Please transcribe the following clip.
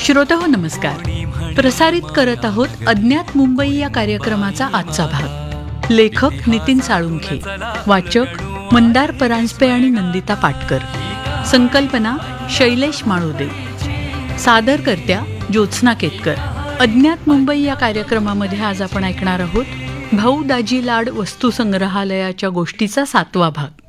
श्रोताहो नमस्कार. प्रसारित करत आहोत अज्ञात मुंबई या कार्यक्रमाचा आजचा भाग. लेखक नितीन साळुंखे, वाचक मंदार परांजपे आणि नंदिता पाटकर, संकल्पना शैलेश माळुदे, सादरकर्त्या ज्योत्स्ना केतकर. अज्ञात मुंबई या कार्यक्रमामध्ये आज आपण ऐकणार आहोत भाऊ दाजी लाड वस्तू संग्रहालयाच्या गोष्टीचा 7वा भाग.